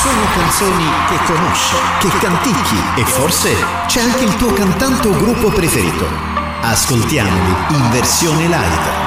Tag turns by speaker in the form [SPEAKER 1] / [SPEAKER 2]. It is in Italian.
[SPEAKER 1] Sono canzoni che conosci, che canticchi e forse c'è anche il tuo cantante o gruppo preferito. Ascoltiamoli in versione live.